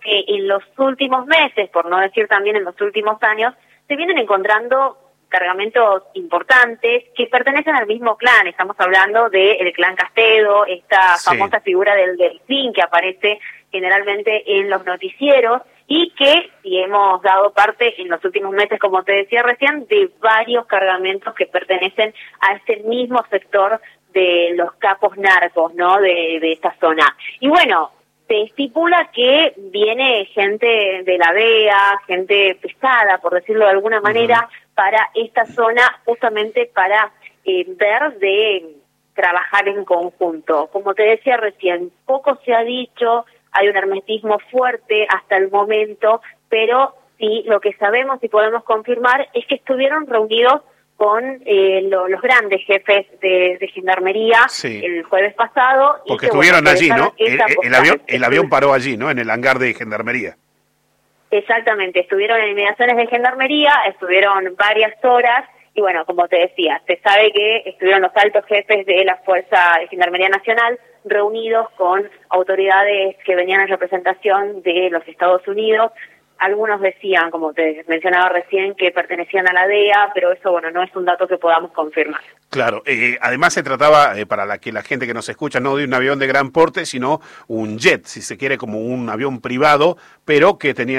que en los últimos meses, por no decir también en los últimos años, se vienen encontrando cargamentos importantes que pertenecen al mismo clan. Estamos hablando del clan Castedo, esta famosa figura del delfín que aparece generalmente en los noticieros y que si hemos dado parte en los últimos meses, como te decía recién, de varios cargamentos que pertenecen a este mismo sector de los capos narcos, ¿no?, de esta zona. Y bueno, se estipula que viene gente de la DEA, gente pesada, por decirlo de alguna manera, para esta zona, justamente para ver de trabajar en conjunto. Como te decía recién, poco se ha dicho, hay un hermetismo fuerte hasta el momento, pero sí, lo que sabemos y podemos confirmar es que estuvieron reunidos con los grandes jefes de Gendarmería el jueves pasado. Porque estuvieron allí, ¿no? El avión paró allí, ¿no? En el hangar de Gendarmería. Exactamente, estuvieron en inmediaciones de Gendarmería, estuvieron varias horas y bueno, como te decía, se sabe que estuvieron los altos jefes de la Fuerza de Gendarmería Nacional reunidos con autoridades que venían en representación de los Estados Unidos. Algunos decían, como te mencionaba recién, que pertenecían a la DEA, pero eso, bueno, no es un dato que podamos confirmar. Claro, además se trataba, para la gente que nos escucha, no de un avión de gran porte, sino un jet, si se quiere, como un avión privado, pero que tenía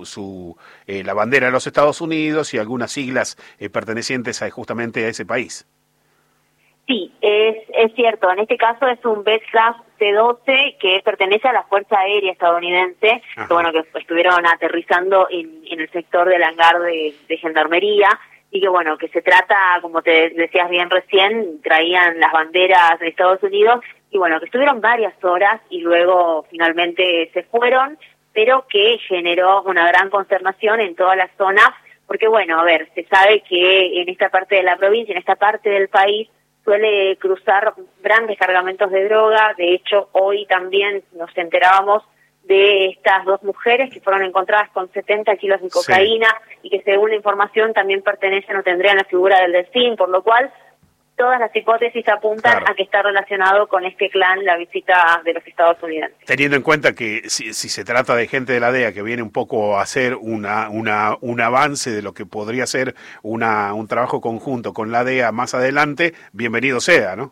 la bandera de los Estados Unidos y algunas siglas pertenecientes justamente a ese país. Sí, es cierto. En este caso es un Bell-class C-12 que pertenece a la Fuerza Aérea Estadounidense, que, bueno, que estuvieron aterrizando en el sector del hangar de Gendarmería, y que, bueno, que se trata, como te decías bien recién, traían las banderas de Estados Unidos, y bueno, que estuvieron varias horas y luego finalmente se fueron, pero que generó una gran consternación en toda la zona, porque, bueno, a ver, se sabe que en esta parte de la provincia, en esta parte del país, suele cruzar grandes cargamentos de droga. De hecho, hoy también nos enterábamos de estas dos mujeres que fueron encontradas con 70 kilos de cocaína y que, según la información, también pertenecen o tendrían la figura del delfín, por lo cual todas las hipótesis apuntan a que está relacionado con este clan la visita de los estadounidenses. Teniendo en cuenta que si se trata de gente de la DEA que viene un poco a hacer un avance de lo que podría ser un trabajo conjunto con la DEA más adelante, bienvenido sea, ¿no?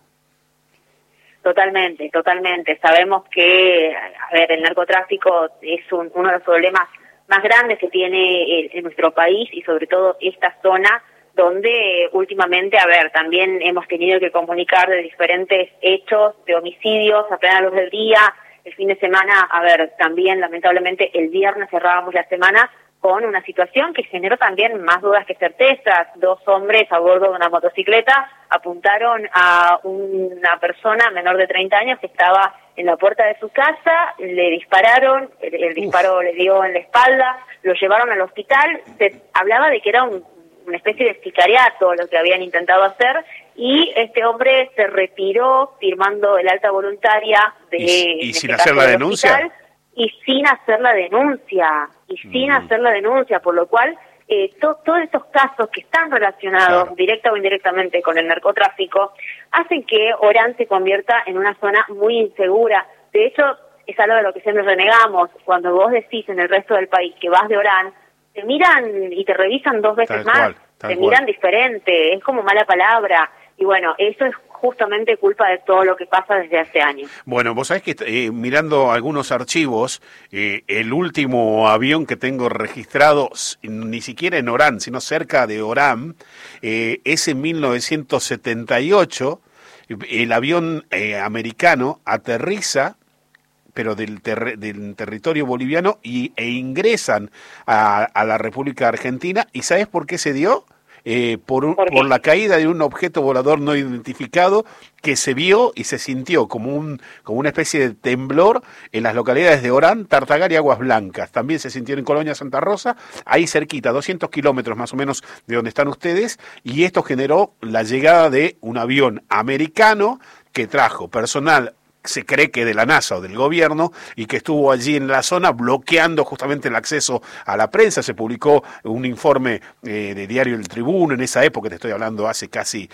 Totalmente, totalmente. Sabemos que, a ver, el narcotráfico es uno de los problemas más grandes que tiene en nuestro país y sobre todo esta zona, donde últimamente, a ver, también hemos tenido que comunicar de diferentes hechos de homicidios a plena luz del día. El fin de semana, a ver, también lamentablemente el viernes cerrábamos la semana con una situación que generó también más dudas que certezas. Dos hombres a bordo de una motocicleta apuntaron a una persona menor de 30 años que estaba en la puerta de su casa, le dispararon, el disparo le dio en la espalda, lo llevaron al hospital. Se hablaba de que era una especie de sicariato lo que habían intentado hacer, y este hombre se retiró firmando el alta voluntaria ¿Y sin hacer la denuncia? Y sin hacer la denuncia, por lo cual todos estos casos que están relacionados directa o indirectamente con el narcotráfico hacen que Orán se convierta en una zona muy insegura. De hecho, es algo de lo que siempre renegamos. Cuando vos decís en el resto del país que vas de Orán, te miran y te revisan dos veces más, te miran diferente, es como mala palabra. Y bueno, eso es justamente culpa de todo lo que pasa desde hace años. Bueno, vos sabés que mirando algunos archivos, el último avión que tengo registrado, ni siquiera en Orán, sino cerca de Orán, es en 1978, el avión americano aterriza, pero del territorio boliviano, e ingresan a la República Argentina. ¿Y sabes por qué se dio? Por la caída de un objeto volador no identificado que se vio y se sintió como una especie de temblor en las localidades de Orán, Tartagal y Aguas Blancas. También se sintió en Colonia Santa Rosa, ahí cerquita, 200 kilómetros más o menos de donde están ustedes, y esto generó la llegada de un avión americano que trajo personal, se cree que de la NASA o del gobierno, y que estuvo allí en la zona bloqueando justamente el acceso a la prensa. Se publicó un informe de Diario El Tribuno en esa época, te estoy hablando hace casi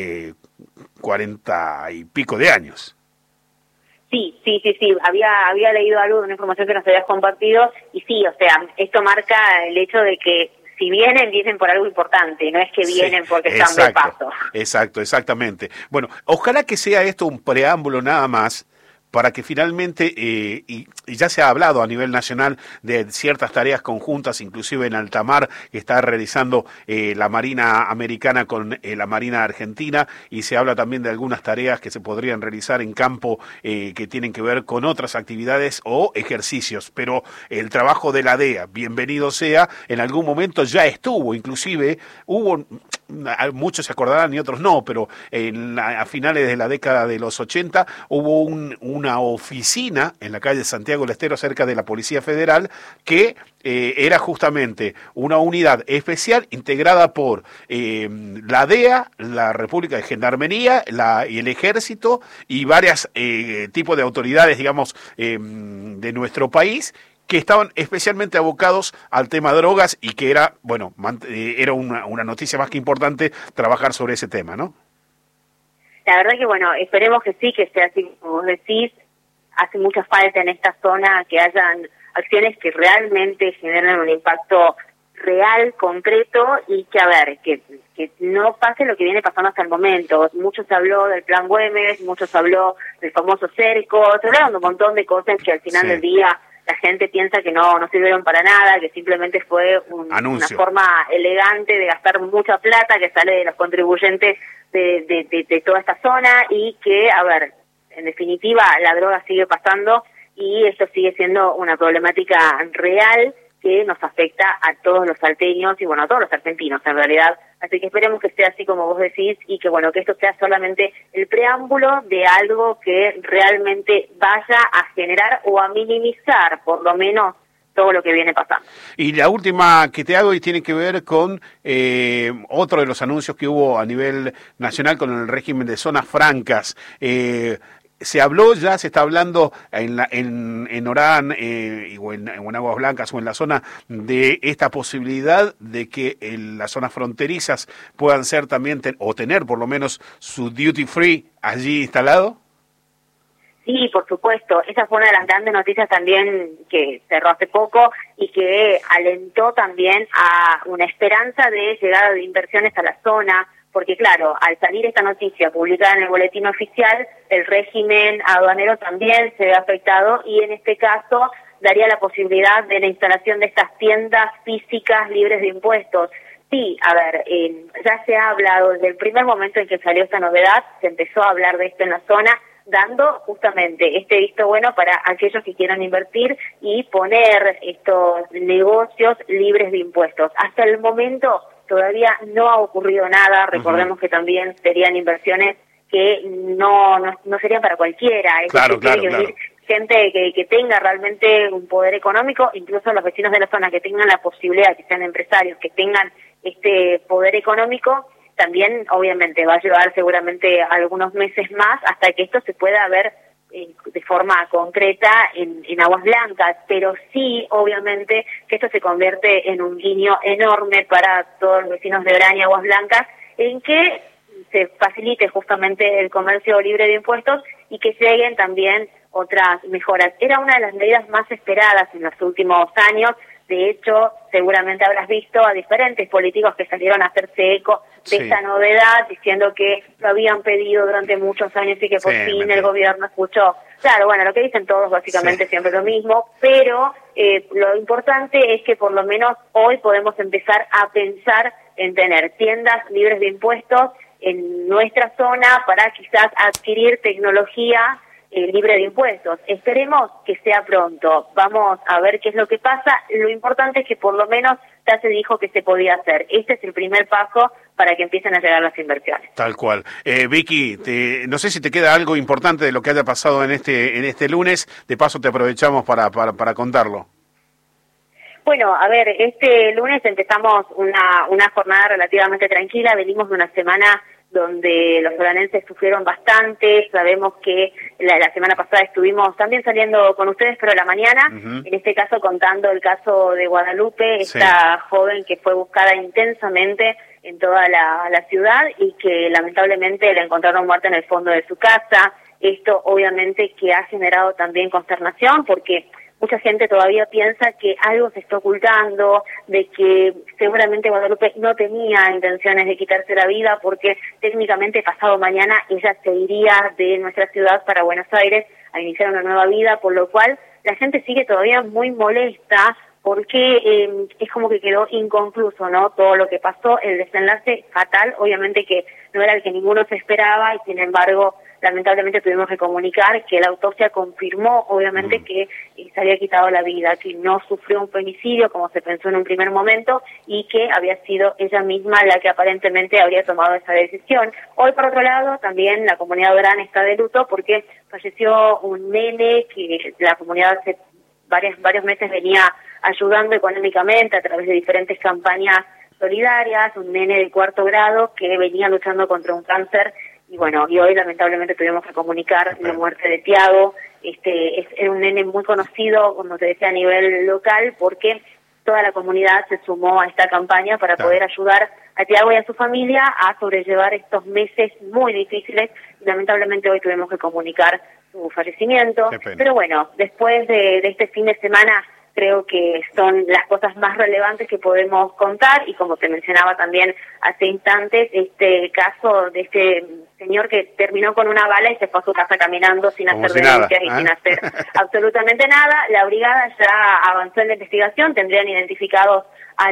40 y pico de años. Sí. Había leído algo de una información que nos habías compartido, sí, o sea, esto marca el hecho de que si vienen por algo importante, no es que vienen porque están de paso. Exacto, exactamente. Bueno, ojalá que sea esto un preámbulo nada más para que finalmente, y ya se ha hablado a nivel nacional de ciertas tareas conjuntas, inclusive en alta mar, que está realizando la Marina Americana con la Marina Argentina, y se habla también de algunas tareas que se podrían realizar en campo que tienen que ver con otras actividades o ejercicios, pero el trabajo de la DEA, bienvenido sea, en algún momento ya estuvo, inclusive hubo, muchos se acordarán y otros no, pero a finales de la década de los 80 hubo una oficina en la calle Santiago del Estero cerca de la Policía Federal que era justamente una unidad especial integrada por la DEA, la República de Gendarmería y el Ejército y varios tipos de autoridades, digamos, de nuestro país, que estaban especialmente abocados al tema drogas y que era, bueno, era una noticia más que importante trabajar sobre ese tema, ¿no? La verdad que, bueno, esperemos que sí, que sea así como vos decís. Hace mucha falta en esta zona que hayan acciones que realmente generen un impacto real, concreto, y que, a ver, que no pase lo que viene pasando hasta el momento. Mucho se habló del Plan Güemes, mucho se habló del famoso cerco, se hablaron de un montón de cosas que al final del día la gente piensa que no sirvieron para nada, que simplemente fue una forma elegante de gastar mucha plata que sale de los contribuyentes de toda esta zona, y que, a ver, en definitiva la droga sigue pasando y esto sigue siendo una problemática real que nos afecta a todos los salteños y, bueno, a todos los argentinos en realidad. Así que esperemos que sea así como vos decís y que, bueno, que esto sea solamente el preámbulo de algo que realmente vaya a generar o a minimizar, por lo menos, todo lo que viene pasando. Y la última que te hago y tiene que ver con otro de los anuncios que hubo a nivel nacional con el régimen de zonas francas. Se habló ya, se está hablando en Orán o en Aguas Blancas o en la zona de esta posibilidad de que en las zonas fronterizas puedan ser también o tener por lo menos su duty free allí instalado. Sí, por supuesto. Esa fue una de las grandes noticias también que cerró hace poco y que alentó también a una esperanza de llegada de inversiones a la zona, porque claro, al salir esta noticia publicada en el boletín oficial, el régimen aduanero también se ve afectado y en este caso daría la posibilidad de la instalación de estas tiendas físicas libres de impuestos. Sí, a ver, ya se ha hablado desde el primer momento en que salió esta novedad, se empezó a hablar de esto en la zona, dando justamente este visto bueno para aquellos que quieran invertir y poner estos negocios libres de impuestos. Hasta el momento todavía no ha ocurrido nada, recordemos que también serían inversiones que no serían para cualquiera, claro. Gente que tenga realmente un poder económico, incluso los vecinos de la zona que tengan la posibilidad, que sean empresarios, que tengan este poder económico, también obviamente va a llevar seguramente algunos meses más hasta que esto se pueda ver de forma concreta en Aguas Blancas, pero sí obviamente que esto se convierte en un guiño enorme para todos los vecinos de Orán y Aguas Blancas, en que se facilite justamente el comercio libre de impuestos y que lleguen también otras mejoras. Era una de las medidas más esperadas en los últimos años. De hecho, seguramente habrás visto a diferentes políticos que salieron a hacerse eco de esta novedad, diciendo que lo habían pedido durante muchos años y que por fin el gobierno escuchó. Claro, bueno, lo que dicen todos básicamente siempre lo mismo, pero lo importante es que por lo menos hoy podemos empezar a pensar en tener tiendas libres de impuestos en nuestra zona para quizás adquirir tecnología libre de impuestos. Esperemos que sea pronto. Vamos a ver qué es lo que pasa. Lo importante es que por lo menos ya se dijo que se podía hacer. Este es el primer paso para que empiecen a llegar las inversiones. Tal cual. Vicky, no sé si te queda algo importante de lo que haya pasado en este lunes. De paso te aprovechamos para contarlo. Bueno, a ver, este lunes empezamos una jornada relativamente tranquila. Venimos de una semana donde los oranenses sufrieron bastante. Sabemos que la semana pasada estuvimos también saliendo con ustedes, pero a la mañana, en este caso contando el caso de Guadalupe, esta joven que fue buscada intensamente en toda la ciudad y que lamentablemente la encontraron muerta en el fondo de su casa. Esto obviamente que ha generado también consternación porque mucha gente todavía piensa que algo se está ocultando, de que seguramente Guadalupe no tenía intenciones de quitarse la vida porque técnicamente pasado mañana ella se iría de nuestra ciudad para Buenos Aires a iniciar una nueva vida, por lo cual la gente sigue todavía muy molesta porque es como que quedó inconcluso, ¿no? Todo lo que pasó, el desenlace fatal, obviamente que no era el que ninguno se esperaba y sin embargo, lamentablemente tuvimos que comunicar que la autopsia confirmó, obviamente, que se había quitado la vida, que no sufrió un femicidio como se pensó en un primer momento y que había sido ella misma la que aparentemente habría tomado esa decisión. Hoy, por otro lado, también la comunidad de Orán está de luto porque falleció un nene que la comunidad hace varios meses venía ayudando económicamente a través de diferentes campañas solidarias, un nene de 4º grado que venía luchando contra un cáncer y bueno, y hoy lamentablemente tuvimos que comunicar la muerte de Tiago. Es un nene muy conocido, como te decía, a nivel local, porque toda la comunidad se sumó a esta campaña para poder ayudar a Tiago y a su familia a sobrellevar estos meses muy difíciles. Lamentablemente hoy tuvimos que comunicar su fallecimiento, pero bueno, después de este fin de semana creo que son las cosas más relevantes que podemos contar y como te mencionaba también hace instantes, este caso de este señor que terminó con una bala y se fue a su casa caminando sin hacer denuncias y sin hacer absolutamente nada. La brigada ya avanzó en la investigación, tendrían identificados a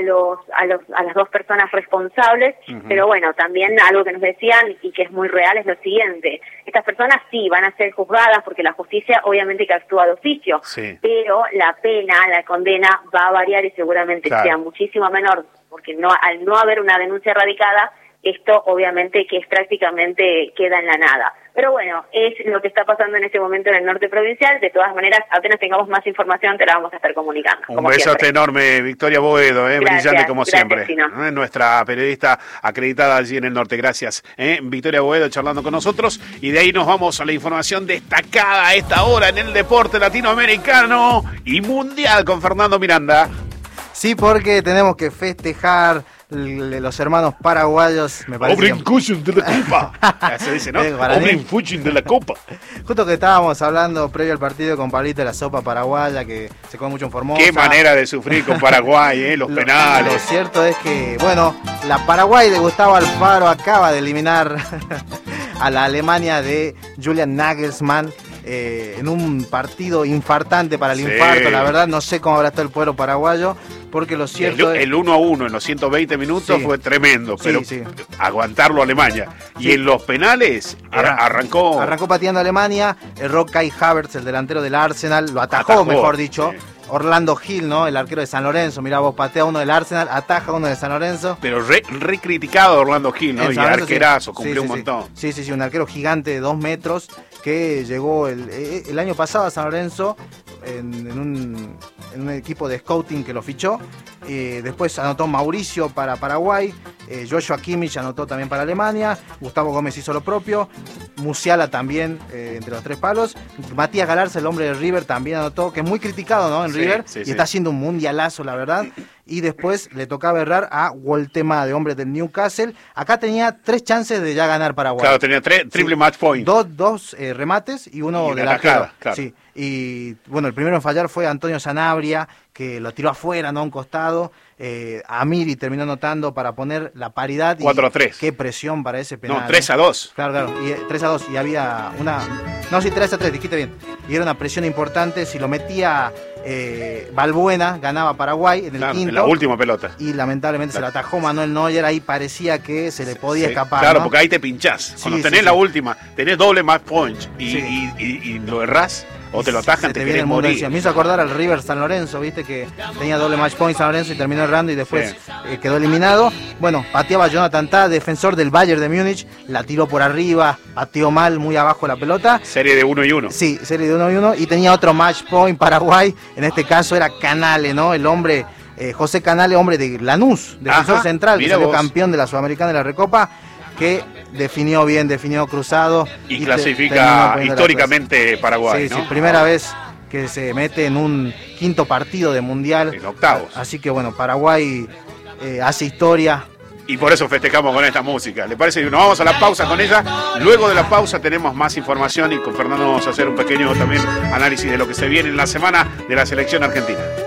las 2 personas responsables, pero bueno, también algo que nos decían y que es muy real es lo siguiente: estas personas sí van a ser juzgadas porque la justicia obviamente que actúa de oficio, pero la pena, la condena va a variar y seguramente sea muchísimo menor, porque al no haber una denuncia radicada, esto obviamente que es prácticamente queda en la nada. Pero bueno, es lo que está pasando en este momento en el norte provincial. De todas maneras, apenas tengamos más información, te la vamos a estar comunicando. Un besote enorme, Victoria Boedo, brillante como siempre. Nuestra periodista acreditada allí en el norte. Gracias, Victoria Boedo, charlando con nosotros. Y de ahí nos vamos a la información destacada a esta hora en el deporte latinoamericano y mundial con Fernando Miranda. Sí, porque tenemos que festejar los hermanos paraguayos, me parece. Obrincuchun de la Copa. Se dice, ¿no? Obrincuchun de la Copa. Justo que estábamos hablando previo al partido con Pablito de la sopa paraguaya, que se come mucho en Formosa. Qué manera de sufrir con Paraguay, los penales. Lo cierto es que, bueno, la Paraguay de Gustavo Alfaro acaba de eliminar a la Alemania de Julian Nagelsmann. En un partido infartante para el infarto, la verdad no sé cómo habrá estado el pueblo paraguayo, porque lo cierto el 1-1 en los 120 minutos fue tremendo, pero aguantarlo a Alemania. Y en los penales arrancó pateando a Alemania, erró Kai Havertz, el delantero del Arsenal, lo atajó mejor dicho. Orlando Gil, ¿no? El arquero de San Lorenzo. Mirá vos, patea uno del Arsenal, ataja uno de San Lorenzo. Pero re criticado Orlando Gil, ¿no? Y arquerazo, cumplió un montón. Sí, un arquero gigante de 2 metros que llegó el año pasado a San Lorenzo en un equipo de scouting que lo fichó. Después anotó Mauricio para Paraguay, Joshua Kimmich anotó también para Alemania, Gustavo Gómez hizo lo propio, Musiala también entre los 3 palos, Matías Galarza, el hombre de River, también anotó, que es muy criticado, ¿no? En River, y está haciendo un mundialazo, la verdad. Y después le tocaba errar a Woltema, de hombre del Newcastle. Acá tenía 3 chances de ya ganar Paraguay. Claro, tenía triple match point. Dos remates y uno de la cara. Claro. Sí. Y bueno, el primero en fallar fue Antonio Sanabria, que lo tiró afuera, no a un costado. Amiri terminó anotando para poner la paridad. 4-3. Qué presión para ese penal. No, 3-2. Claro. Y 3-2. Y había una... No, sí, 3-3, dijiste bien. Y era una presión importante. Si lo metía Balbuena, ganaba Paraguay en el quinto. En la última pelota. Y lamentablemente se la atajó Manuel Neuer. Ahí parecía que se le podía escapar. Claro, ¿no? porque ahí te pinchás. Cuando tenés la última, tenés doble match point y lo errás. O te lo atajan, te querés morir. Me hizo acordar al River San Lorenzo, viste que tenía doble match point San Lorenzo y terminó errando y después quedó eliminado. Bueno, pateaba Jonathan Tah, defensor del Bayern de Múnich, la tiró por arriba, pateó mal, muy abajo la pelota. Serie de 1-1. Sí, serie de 1-1 y tenía otro match point Paraguay, en este caso era Canale, ¿no? El hombre, José Canale, hombre de Lanús, defensor central, que salió campeón de la Sudamericana de la Recopa, que definió cruzado. Y clasifica históricamente Paraguay, ¿no? Sí, primera vez que se mete en un quinto partido de Mundial. En octavos. Así que bueno, Paraguay hace historia, Y por eso festejamos con esta música. ¿Le parece? Nos vamos a la pausa con ella. Luego de la pausa tenemos más información y con Fernando vamos a hacer un pequeño también análisis de lo que se viene en la semana de la selección argentina.